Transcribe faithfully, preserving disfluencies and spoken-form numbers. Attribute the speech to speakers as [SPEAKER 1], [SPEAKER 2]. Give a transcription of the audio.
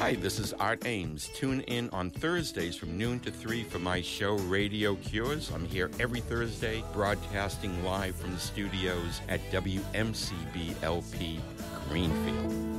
[SPEAKER 1] Hi, this is Art Ames. Tune in on Thursdays from noon to three for my show Radio Cures. I'm here every Thursday, broadcasting live from the studios at W M C B L P Greenfield.